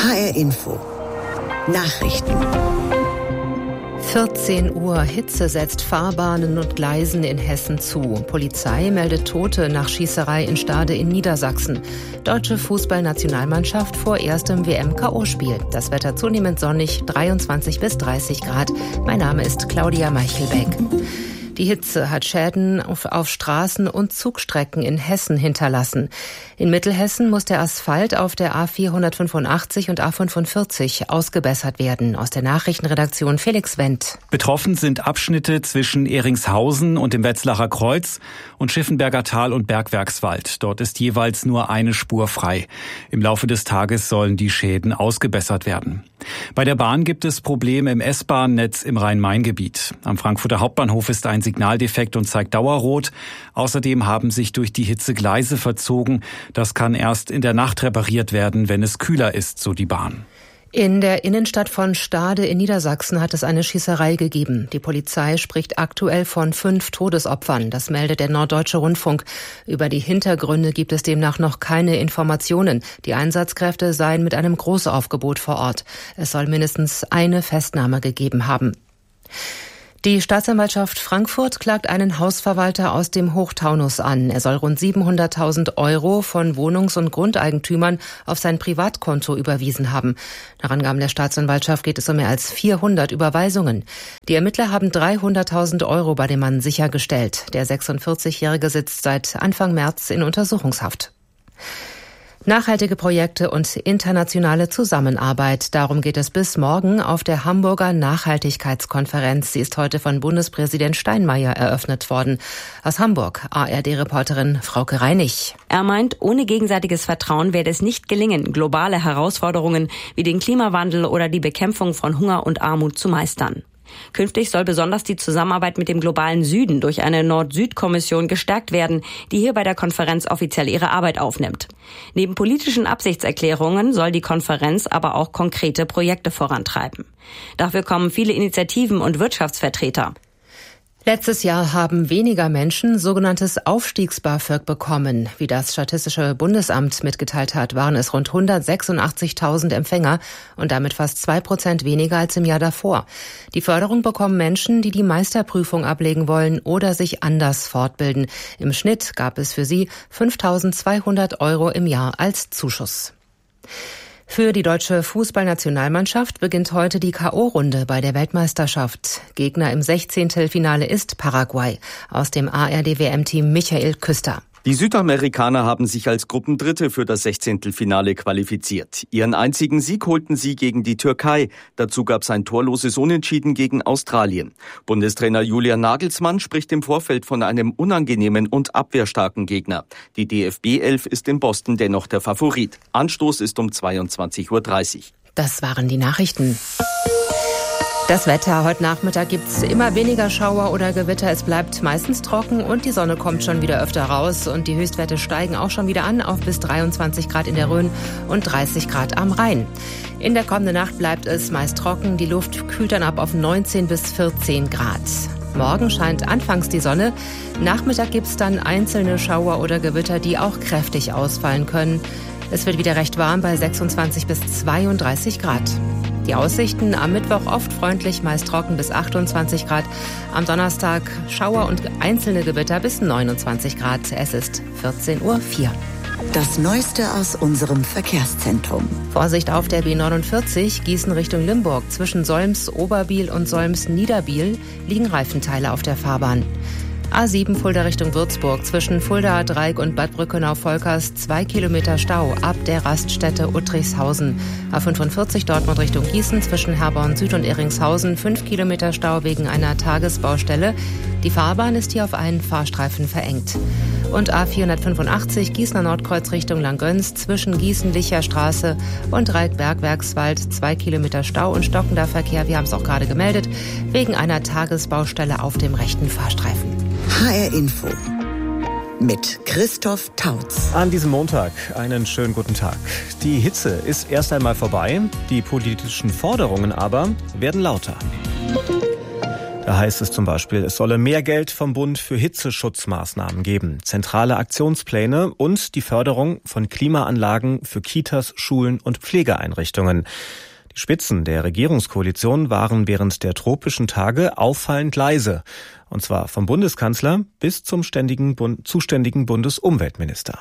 HR Info. Nachrichten. 14 Uhr. Hitze setzt Fahrbahnen und Gleisen in Hessen zu. Polizei meldet Tote nach Schießerei in Stade in Niedersachsen. Deutsche Fußballnationalmannschaft vor erstem WM-KO-Spiel. Das Wetter zunehmend sonnig, 23 bis 30 Grad. Mein Name ist Claudia Meichelbeck. Die Hitze hat Schäden auf Straßen und Zugstrecken in Hessen hinterlassen. In Mittelhessen muss der Asphalt auf der A485 und A45 ausgebessert werden. Aus der Nachrichtenredaktion Felix Wendt. Betroffen sind Abschnitte zwischen Ehringshausen und dem Wetzlacher Kreuz und Schiffenberger Tal und Bergwerkswald. Dort ist jeweils nur eine Spur frei. Im Laufe des Tages sollen die Schäden ausgebessert werden. Bei der Bahn gibt es Probleme im S-Bahn-Netz im Rhein-Main-Gebiet. Am Frankfurter Hauptbahnhof ist ein Signaldefekt und zeigt Dauerrot. Außerdem haben sich durch die Hitze Gleise verzogen. Das kann erst in der Nacht repariert werden, wenn es kühler ist, so die Bahn. In der Innenstadt von Stade in Niedersachsen hat es eine Schießerei gegeben. Die Polizei spricht aktuell von 5 Todesopfern. Das meldet der Norddeutsche Rundfunk. Über die Hintergründe gibt es demnach noch keine Informationen. Die Einsatzkräfte seien mit einem Großaufgebot vor Ort. Es soll mindestens eine Festnahme gegeben haben. Die Staatsanwaltschaft Frankfurt klagt einen Hausverwalter aus dem Hochtaunus an. Er soll rund 700.000 € von Wohnungs- und Grundeigentümern auf sein Privatkonto überwiesen haben. Nach Angaben der Staatsanwaltschaft geht es um mehr als 400 Überweisungen. Die Ermittler haben 300.000 € bei dem Mann sichergestellt. Der 46-Jährige sitzt seit Anfang März in Untersuchungshaft. Nachhaltige Projekte und internationale Zusammenarbeit. Darum geht es bis morgen auf der Hamburger Nachhaltigkeitskonferenz. Sie ist heute von Bundespräsident Steinmeier eröffnet worden. Aus Hamburg, ARD-Reporterin Frauke Reinig. Er meint, ohne gegenseitiges Vertrauen werde es nicht gelingen, globale Herausforderungen wie den Klimawandel oder die Bekämpfung von Hunger und Armut zu meistern. Künftig soll besonders die Zusammenarbeit mit dem globalen Süden durch eine Nord-Süd-Kommission gestärkt werden, die hier bei der Konferenz offiziell ihre Arbeit aufnimmt. Neben politischen Absichtserklärungen soll die Konferenz aber auch konkrete Projekte vorantreiben. Dafür kommen viele Initiativen und Wirtschaftsvertreter. Letztes Jahr haben weniger Menschen sogenanntes Aufstiegs-BAföG bekommen. Wie das Statistische Bundesamt mitgeteilt hat, waren es rund 186.000 Empfänger und damit fast 2% weniger als im Jahr davor. Die Förderung bekommen Menschen, die die Meisterprüfung ablegen wollen oder sich anders fortbilden. Im Schnitt gab es für sie 5.200 € im Jahr als Zuschuss. Für die deutsche Fußballnationalmannschaft beginnt heute die K.O.-Runde bei der Weltmeisterschaft. Gegner im 16. ist Paraguay. Aus dem ARD-WM-Team Michael Küster. Die Südamerikaner haben sich als Gruppendritte für das 16. qualifiziert. Ihren einzigen Sieg holten sie gegen die Türkei. Dazu gab es ein torloses Unentschieden gegen Australien. Bundestrainer Julian Nagelsmann spricht im Vorfeld von einem unangenehmen und abwehrstarken Gegner. Die DFB-11 ist in Boston dennoch der Favorit. Anstoß ist um 22:30 Uhr. Das waren die Nachrichten. Das Wetter. Heute Nachmittag gibt's immer weniger Schauer oder Gewitter. Es bleibt meistens trocken und die Sonne kommt schon wieder öfter raus. Und die Höchstwerte steigen auch schon wieder an auf bis 23 Grad in der Rhön und 30 Grad am Rhein. In der kommenden Nacht bleibt es meist trocken. Die Luft kühlt dann ab auf 19 bis 14 Grad. Morgen scheint anfangs die Sonne. Nachmittag gibt's dann einzelne Schauer oder Gewitter, die auch kräftig ausfallen können. Es wird wieder recht warm bei 26 bis 32 Grad. Die Aussichten am Mittwoch oft freundlich, meist trocken bis 28 Grad. Am Donnerstag Schauer und einzelne Gewitter bis 29 Grad. Es ist 14:04 Uhr. Das Neueste aus unserem Verkehrszentrum. Vorsicht auf der B49, Gießen Richtung Limburg. Zwischen Solms-Oberbiel und Solms-Niederbiel liegen Reifenteile auf der Fahrbahn. A7 Fulda Richtung Würzburg. Zwischen Fulda Dreieck und Bad Brückenau-Volkers 2 Kilometer Stau ab der Raststätte Uttrichshausen. A45 Dortmund Richtung Gießen. Zwischen Herborn Süd und Ehringshausen 5 Kilometer Stau wegen einer Tagesbaustelle. Die Fahrbahn ist hier auf einen Fahrstreifen verengt. Und A485 Gießener Nordkreuz Richtung Langgöns. Zwischen Gießen-Licher Straße und Dreieck-Bergwerkswald 2 Kilometer Stau und stockender Verkehr. Wir haben es auch gerade gemeldet, wegen einer Tagesbaustelle auf dem rechten Fahrstreifen. HR Info mit Christoph Tautz. An diesem Montag einen schönen guten Tag. Die Hitze ist erst einmal vorbei, die politischen Forderungen aber werden lauter. Da heißt es zum Beispiel, es solle mehr Geld vom Bund für Hitzeschutzmaßnahmen geben, zentrale Aktionspläne und die Förderung von Klimaanlagen für Kitas, Schulen und Pflegeeinrichtungen. Die Spitzen der Regierungskoalition waren während der tropischen Tage auffallend leise. Und zwar vom Bundeskanzler bis zum zuständigen Bundesumweltminister.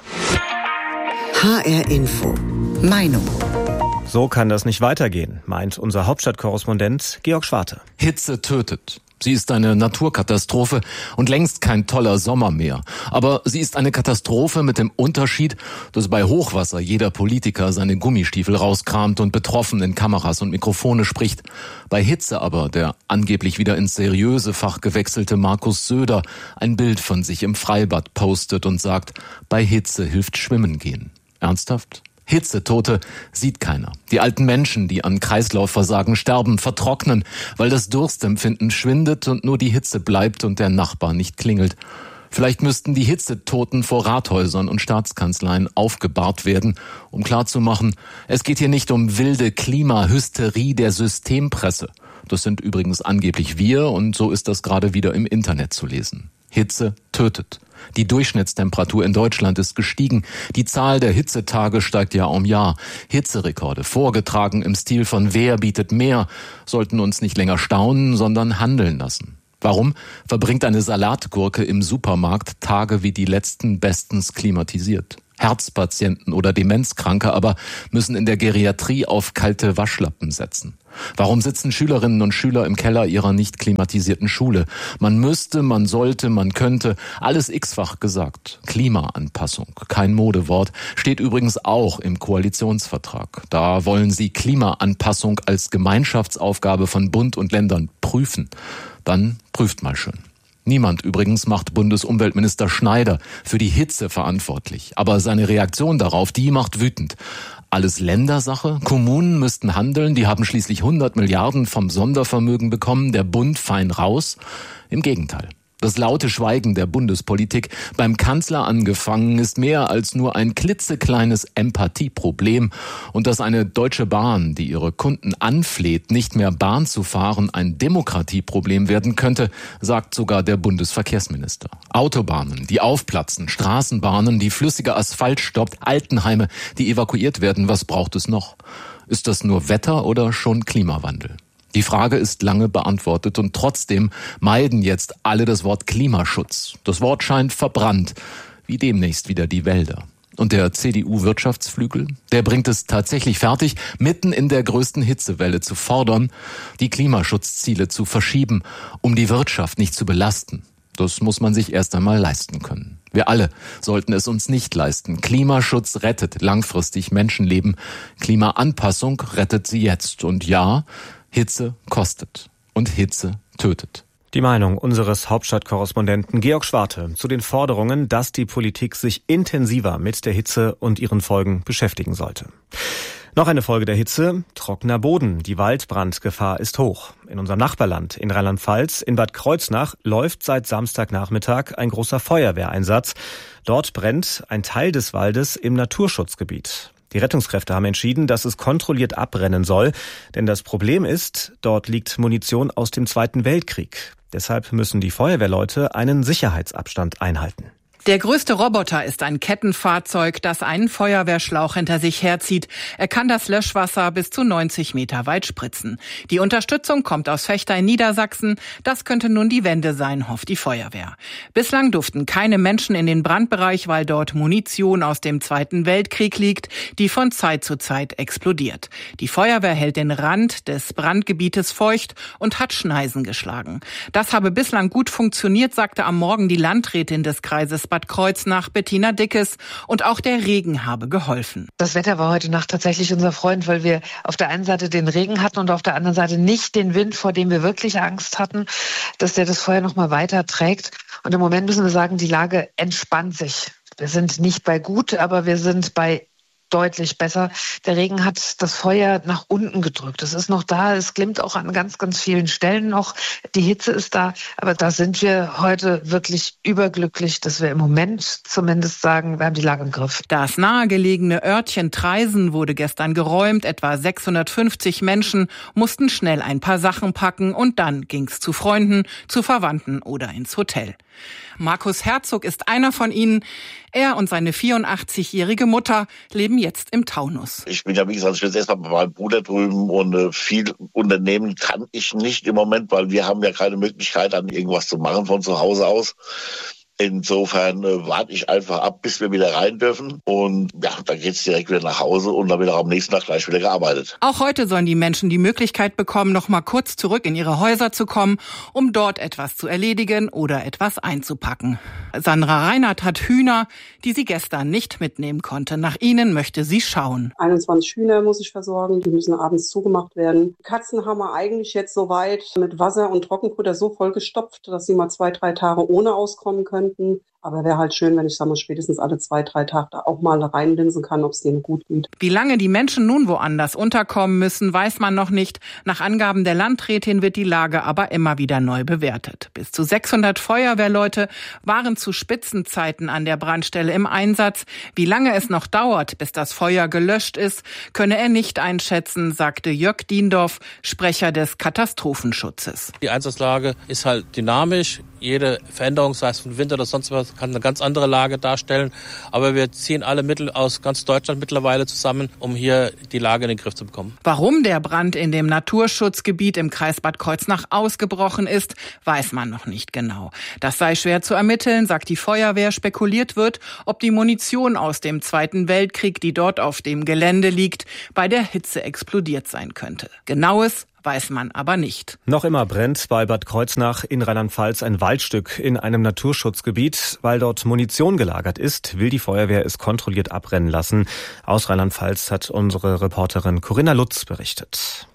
HR Info. Meinung. So kann das nicht weitergehen, meint unser Hauptstadtkorrespondent Georg Schwarte. Hitze tötet. Sie ist eine Naturkatastrophe und längst kein toller Sommer mehr. Aber sie ist eine Katastrophe mit dem Unterschied, dass bei Hochwasser jeder Politiker seine Gummistiefel rauskramt und betroffen in Kameras und Mikrofone spricht. Bei Hitze aber der angeblich wieder ins seriöse Fach gewechselte Markus Söder ein Bild von sich im Freibad postet und sagt, bei Hitze hilft Schwimmen gehen. Ernsthaft? Hitzetote sieht keiner. Die alten Menschen, die an Kreislaufversagen sterben, vertrocknen, weil das Durstempfinden schwindet und nur die Hitze bleibt und der Nachbar nicht klingelt. Vielleicht müssten die Hitzetoten vor Rathäusern und Staatskanzleien aufgebahrt werden, um klarzumachen, es geht hier nicht um wilde Klimahysterie der Systempresse. Das sind übrigens angeblich wir und so ist das gerade wieder im Internet zu lesen. Hitze tötet. Die Durchschnittstemperatur in Deutschland ist gestiegen. Die Zahl der Hitzetage steigt Jahr um Jahr. Hitzerekorde, vorgetragen im Stil von Wer bietet mehr, sollten uns nicht länger staunen, sondern handeln lassen. Warum verbringt eine Salatgurke im Supermarkt Tage wie die letzten bestens klimatisiert? Herzpatienten oder Demenzkranke aber müssen in der Geriatrie auf kalte Waschlappen setzen. Warum sitzen Schülerinnen und Schüler im Keller ihrer nicht klimatisierten Schule? Man müsste, man sollte, man könnte, alles x-fach gesagt. Klimaanpassung, kein Modewort, steht übrigens auch im Koalitionsvertrag. Da wollen sie Klimaanpassung als Gemeinschaftsaufgabe von Bund und Ländern prüfen. Dann prüft mal schön. Niemand übrigens macht Bundesumweltminister Schneider für die Hitze verantwortlich. Aber seine Reaktion darauf, die macht wütend. Alles Ländersache? Kommunen müssten handeln, die haben schließlich 100 Milliarden vom Sondervermögen bekommen, der Bund fein raus? Im Gegenteil. Das laute Schweigen der Bundespolitik, beim Kanzler angefangen, ist mehr als nur ein klitzekleines Empathieproblem. Und dass eine Deutsche Bahn, die ihre Kunden anfleht, nicht mehr Bahn zu fahren, ein Demokratieproblem werden könnte, sagt sogar der Bundesverkehrsminister. Autobahnen, die aufplatzen, Straßenbahnen, die flüssiger Asphalt stoppt, Altenheime, die evakuiert werden, was braucht es noch? Ist das nur Wetter oder schon Klimawandel? Die Frage ist lange beantwortet und trotzdem meiden jetzt alle das Wort Klimaschutz. Das Wort scheint verbrannt, wie demnächst wieder die Wälder. Und der CDU-Wirtschaftsflügel, der bringt es tatsächlich fertig, mitten in der größten Hitzewelle zu fordern, die Klimaschutzziele zu verschieben, um die Wirtschaft nicht zu belasten. Das muss man sich erst einmal leisten können. Wir alle sollten es uns nicht leisten. Klimaschutz rettet langfristig Menschenleben. Klimaanpassung rettet sie jetzt. Und ja, Hitze kostet und Hitze tötet. Die Meinung unseres Hauptstadtkorrespondenten Georg Schwarte zu den Forderungen, dass die Politik sich intensiver mit der Hitze und ihren Folgen beschäftigen sollte. Noch eine Folge der Hitze, trockener Boden. Die Waldbrandgefahr ist hoch. In unserem Nachbarland, in Rheinland-Pfalz, in Bad Kreuznach, läuft seit Samstagnachmittag ein großer Feuerwehreinsatz. Dort brennt ein Teil des Waldes im Naturschutzgebiet. Die Rettungskräfte haben entschieden, dass es kontrolliert abbrennen soll. Denn das Problem ist, dort liegt Munition aus dem Zweiten Weltkrieg. Deshalb müssen die Feuerwehrleute einen Sicherheitsabstand einhalten. Der größte Roboter ist ein Kettenfahrzeug, das einen Feuerwehrschlauch hinter sich herzieht. Er kann das Löschwasser bis zu 90 Meter weit spritzen. Die Unterstützung kommt aus Vechta in Niedersachsen. Das könnte nun die Wende sein, hofft die Feuerwehr. Bislang durften keine Menschen in den Brandbereich, weil dort Munition aus dem Zweiten Weltkrieg liegt, die von Zeit zu Zeit explodiert. Die Feuerwehr hält den Rand des Brandgebietes feucht und hat Schneisen geschlagen. Das habe bislang gut funktioniert, sagte am Morgen die Landrätin des Kreises Bad Kreuznach, Bettina Dickes, und auch der Regen habe geholfen. Das Wetter war heute Nacht tatsächlich unser Freund, weil wir auf der einen Seite den Regen hatten und auf der anderen Seite nicht den Wind, vor dem wir wirklich Angst hatten, dass der das Feuer noch mal weiter trägt. Und im Moment müssen wir sagen, die Lage entspannt sich. Wir sind nicht bei gut, aber wir sind bei deutlich besser. Der Regen hat das Feuer nach unten gedrückt. Es ist noch da, es glimmt auch an ganz, ganz vielen Stellen noch. Die Hitze ist da, aber da sind wir heute wirklich überglücklich, dass wir im Moment zumindest sagen, wir haben die Lage im Griff. Das nahegelegene Örtchen Traisen wurde gestern geräumt. Etwa 650 Menschen mussten schnell ein paar Sachen packen und dann ging's zu Freunden, zu Verwandten oder ins Hotel. Markus Herzog ist einer von ihnen. Er und seine 84-jährige Mutter leben jetzt im Taunus. Ich bin ja, wie gesagt, ich bin jetzt erstmal bei meinem Bruder drüben und viel unternehmen kann ich nicht im Moment, weil wir haben ja keine Möglichkeit, dann irgendwas zu machen von zu Hause aus. Insofern warte ich einfach ab, bis wir wieder rein dürfen. Und ja, dann geht's direkt wieder nach Hause und dann wird auch am nächsten Tag gleich wieder gearbeitet. Auch heute sollen die Menschen die Möglichkeit bekommen, noch mal kurz zurück in ihre Häuser zu kommen, um dort etwas zu erledigen oder etwas einzupacken. Sandra Reinhardt hat Hühner, die sie gestern nicht mitnehmen konnte. Nach ihnen möchte sie schauen. 21 Hühner muss ich versorgen, die müssen abends zugemacht werden. Katzen haben wir eigentlich jetzt soweit mit Wasser und Trockenfutter so vollgestopft, dass sie mal 2-3 Tage ohne auskommen können. Aber wäre halt schön, wenn ich spätestens alle 2-3 Tage da auch mal reinlinsen kann, ob es denen gut geht. Wie lange die Menschen nun woanders unterkommen müssen, weiß man noch nicht. Nach Angaben der Landrätin wird die Lage aber immer wieder neu bewertet. Bis zu 600 Feuerwehrleute waren zu Spitzenzeiten an der Brandstelle im Einsatz. Wie lange es noch dauert, bis das Feuer gelöscht ist, könne er nicht einschätzen, sagte Jörg Diendorf, Sprecher des Katastrophenschutzes. Die Einsatzlage ist halt dynamisch. Jede Veränderung, sei es von Winter oder sonst was, kann eine ganz andere Lage darstellen. Aber wir ziehen alle Mittel aus ganz Deutschland mittlerweile zusammen, um hier die Lage in den Griff zu bekommen. Warum der Brand in dem Naturschutzgebiet im Kreis Bad Kreuznach ausgebrochen ist, weiß man noch nicht genau. Das sei schwer zu ermitteln, sagt die Feuerwehr. Spekuliert wird, ob die Munition aus dem Zweiten Weltkrieg, die dort auf dem Gelände liegt, bei der Hitze explodiert sein könnte. Genaues weiß man aber nicht. Noch immer brennt bei Bad Kreuznach in Rheinland-Pfalz ein Waldstück in einem Naturschutzgebiet. Weil dort Munition gelagert ist, will die Feuerwehr es kontrolliert abbrennen lassen. Aus Rheinland-Pfalz hat unsere Reporterin Corinna Lutz berichtet.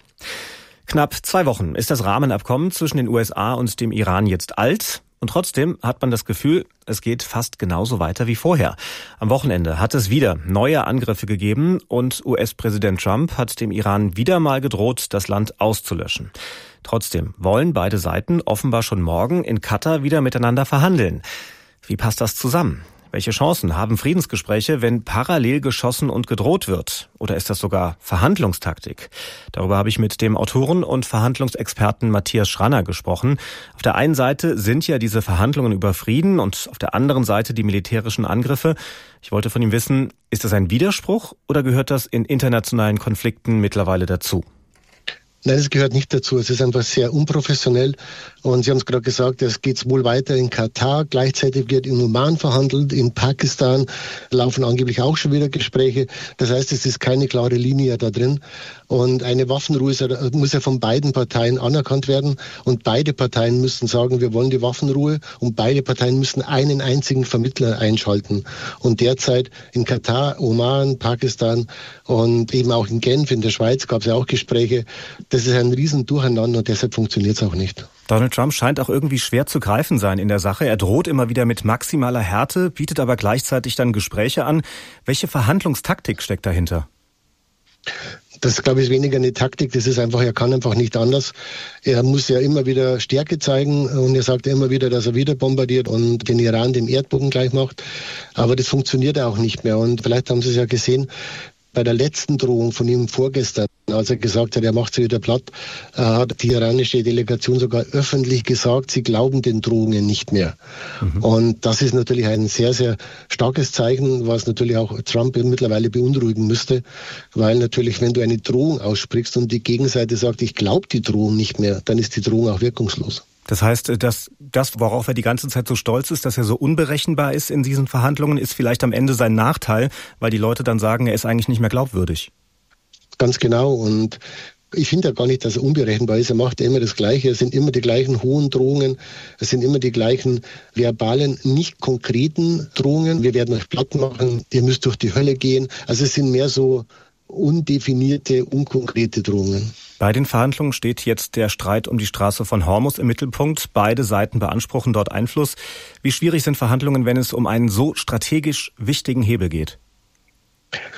Knapp 2 Wochen ist das Rahmenabkommen zwischen den USA und dem Iran jetzt alt. Und trotzdem hat man das Gefühl, es geht fast genauso weiter wie vorher. Am Wochenende hat es wieder neue Angriffe gegeben und US-Präsident Trump hat dem Iran wieder mal gedroht, das Land auszulöschen. Trotzdem wollen beide Seiten offenbar schon morgen in Katar wieder miteinander verhandeln. Wie passt das zusammen? Welche Chancen haben Friedensgespräche, wenn parallel geschossen und gedroht wird? Oder ist das sogar Verhandlungstaktik? Darüber habe ich mit dem Autoren und Verhandlungsexperten Matthias Schranner gesprochen. Auf der einen Seite sind ja diese Verhandlungen über Frieden und auf der anderen Seite die militärischen Angriffe. Ich wollte von ihm wissen, ist das ein Widerspruch oder gehört das in internationalen Konflikten mittlerweile dazu? Nein, es gehört nicht dazu. Es ist einfach sehr unprofessionell. Und Sie haben es gerade gesagt, es geht wohl weiter in Katar. Gleichzeitig wird in Oman verhandelt. In Pakistan laufen angeblich auch schon wieder Gespräche. Das heißt, es ist keine klare Linie da drin. Und eine Waffenruhe muss ja von beiden Parteien anerkannt werden. Und beide Parteien müssen sagen, wir wollen die Waffenruhe. Und beide Parteien müssen einen einzigen Vermittler einschalten. Und derzeit in Katar, Oman, Pakistan und eben auch in Genf in der Schweiz gab es ja auch Gespräche. Das ist ein Riesendurcheinander und deshalb funktioniert es auch nicht. Donald Trump scheint auch irgendwie schwer zu greifen sein in der Sache. Er droht immer wieder mit maximaler Härte, bietet aber gleichzeitig dann Gespräche an. Welche Verhandlungstaktik steckt dahinter? Das, glaube ich, ist weniger eine Taktik. Das ist einfach, er kann einfach nicht anders. Er muss ja immer wieder Stärke zeigen und er sagt immer wieder, dass er wieder bombardiert und den Iran den Erdboden gleich macht. Aber das funktioniert auch nicht mehr. Und vielleicht haben Sie es ja gesehen, bei der letzten Drohung von ihm vorgestern, als er gesagt hat, er macht sie wieder platt, hat die iranische Delegation sogar öffentlich gesagt, sie glauben den Drohungen nicht mehr. Und das ist natürlich ein sehr, sehr starkes Zeichen, was natürlich auch Trump mittlerweile beunruhigen müsste, weil natürlich, wenn du eine Drohung aussprichst und die Gegenseite sagt, ich glaube die Drohung nicht mehr, dann ist die Drohung auch wirkungslos. Das heißt, dass das, worauf er die ganze Zeit so stolz ist, dass er so unberechenbar ist in diesen Verhandlungen, ist vielleicht am Ende sein Nachteil, weil die Leute dann sagen, er ist eigentlich nicht mehr glaubwürdig. Ganz genau. Und ich finde ja gar nicht, dass er unberechenbar ist. Er macht ja immer das Gleiche. Es sind immer die gleichen hohen Drohungen. Es sind immer die gleichen verbalen, nicht konkreten Drohungen. Wir werden euch platt machen. Ihr müsst durch die Hölle gehen. Also es sind mehr so undefinierte, unkonkrete Drohungen. Bei den Verhandlungen steht jetzt der Streit um die Straße von Hormuz im Mittelpunkt. Beide Seiten beanspruchen dort Einfluss. Wie schwierig sind Verhandlungen, wenn es um einen so strategisch wichtigen Hebel geht?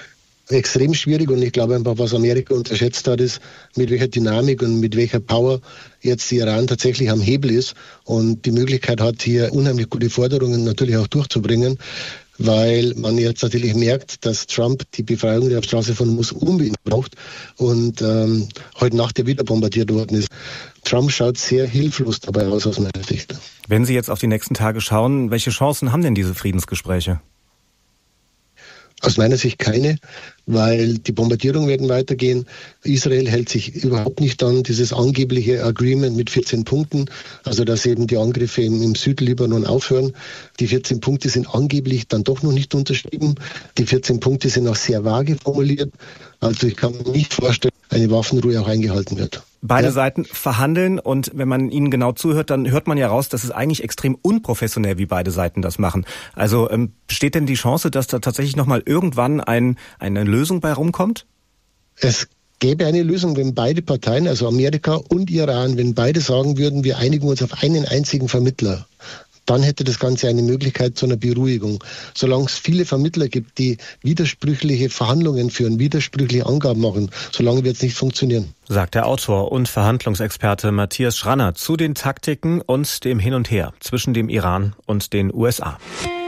extrem schwierig und ich glaube einfach, was Amerika unterschätzt hat, ist, mit welcher Dynamik und mit welcher Power jetzt Iran tatsächlich am Hebel ist und die Möglichkeit hat, hier unheimlich gute Forderungen natürlich auch durchzubringen, weil man jetzt natürlich merkt, dass Trump die Befreiung der Straße von Mosul unbedingt braucht und heute Nacht ja wieder bombardiert worden ist. Trump schaut sehr hilflos dabei aus meiner Sicht. Wenn Sie jetzt auf die nächsten Tage schauen, welche Chancen haben denn diese Friedensgespräche? Aus meiner Sicht keine, weil die Bombardierungen werden weitergehen. Israel hält sich überhaupt nicht an dieses angebliche Agreement mit 14 Punkten, also dass eben die Angriffe im Südlibanon aufhören. Die 14 Punkte sind angeblich dann doch noch nicht unterschrieben. Die 14 Punkte sind auch sehr vage formuliert. Also ich kann mir nicht vorstellen, dass eine Waffenruhe auch eingehalten wird. Beide Seiten verhandeln und wenn man ihnen genau zuhört, dann hört man ja raus, dass es eigentlich extrem unprofessionell, wie beide Seiten das machen. Also besteht denn die Chance, dass da tatsächlich nochmal irgendwann eine Lösung bei rumkommt? Es gäbe eine Lösung, wenn beide Parteien, also Amerika und Iran, wenn beide sagen würden, wir einigen uns auf einen einzigen Vermittler. Dann hätte das Ganze eine Möglichkeit zu einer Beruhigung. Solange es viele Vermittler gibt, die widersprüchliche Verhandlungen führen, widersprüchliche Angaben machen, solange wird es nicht funktionieren. Sagt der Autor und Verhandlungsexperte Matthias Schranner zu den Taktiken und dem Hin und Her zwischen dem Iran und den USA.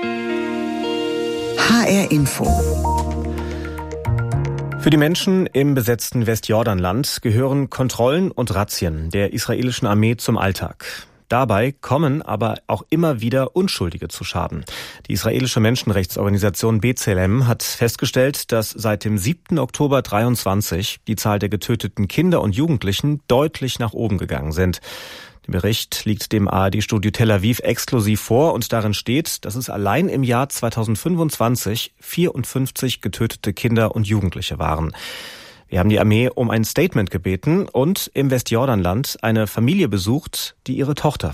HR Info. Für die Menschen im besetzten Westjordanland gehören Kontrollen und Razzien der israelischen Armee zum Alltag. Dabei kommen aber auch immer wieder Unschuldige zu Schaden. Die israelische Menschenrechtsorganisation B'Tselem hat festgestellt, dass seit dem 7. Oktober 23 die Zahl der getöteten Kinder und Jugendlichen deutlich nach oben gegangen sind. Der Bericht liegt dem ARD-Studio Tel Aviv exklusiv vor und darin steht, dass es allein im Jahr 2025 54 getötete Kinder und Jugendliche waren. Wir haben die Armee um ein Statement gebeten und im Westjordanland eine Familie besucht, die ihre Tochter